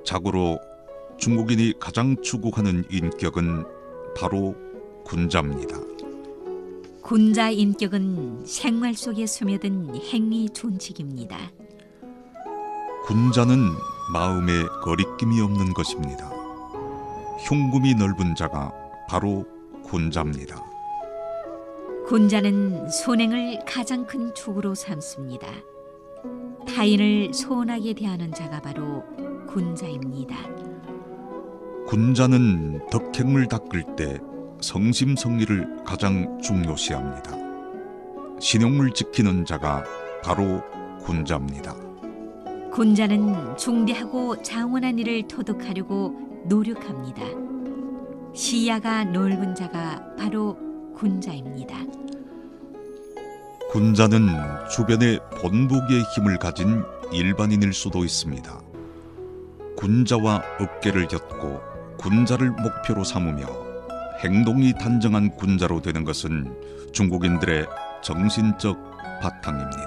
자고로 중국인이 가장 추구하는 인격은 바로 군자입니다. 군자 인격은 생활 속에 스며든 행위 존칙입니다. 군자는 마음에 거리낌이 없는 것입니다. 흉금이 넓은 자가 바로 군자입니다. 군자는 손행을 가장 큰 축으로 삼습니다. 타인을 소원하게 대하는 자가 바로 군자입니다. 군자는 덕행을 닦을 때 성심성의를 가장 중요시합니다. 신용을 지키는 자가 바로 군자입니다. 군자는 중대하고 장원한 일을 토득하려고 노력합니다. 시야가 넓은 자가 바로 군자입니다. 군자는 주변에 본보기의 힘을 가진 일반인일 수도 있습니다. 군자와 어깨를 엮고 군자를 목표로 삼으며 행동이 단정한 군자로 되는 것은 중국인들의 정신적 바탕입니다.